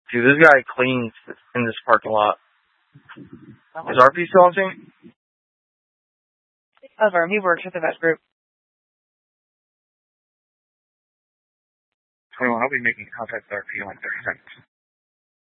Dude, this guy cleans in this parking lot. Is RP still on scene? Over. He works with the vet group. 21, I'll be making contact with RP in like 30 seconds.